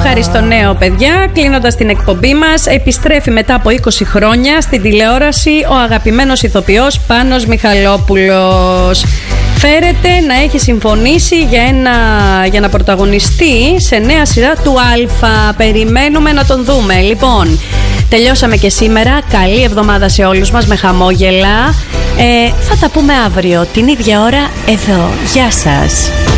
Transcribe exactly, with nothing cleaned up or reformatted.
ευχάριστο νέο, παιδιά. Κλείνοντας την εκπομπή μας, επιστρέφει μετά από είκοσι χρόνια στην τηλεόραση ο αγαπημένος ηθοποιός Πάνος Μιχαλόπουλος. Φέρεται να έχει συμφωνήσει για, ένα, για να πρωταγωνιστεί σε νέα σειρά του Αλφα. Περιμένουμε να τον δούμε. Λοιπόν, τελειώσαμε και σήμερα. Καλή εβδομάδα σε όλους μας, με χαμόγελα. ε, Θα τα πούμε αύριο την ίδια ώρα εδώ. Γεια σας.